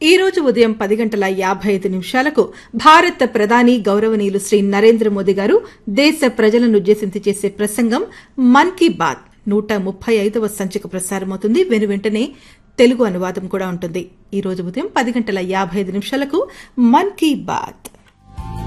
ఈ రోజు ఉదయం 10:55 భారత ప్రధాని గౌరవనీయులు శ్రీ నరేంద్ర మోదీ గారు దేశ ప్రజలనుద్దేశించి చేసే ప్రసంగం మన్ కీ బాత్ 135వ సంచిక ప్రసారమవుతుంది. వెనువెంటనే తెలుగు అనువాదం కూడా ఉంటుంది. ఈ రోజు ఉదయం 10:55 మన్ కీ బాత్.